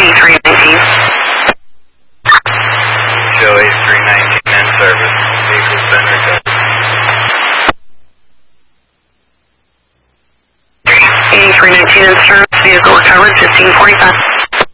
8319. Show 8319 in service. Vehicle's been recovered. 8319 in service. Vehicle recovered 1545.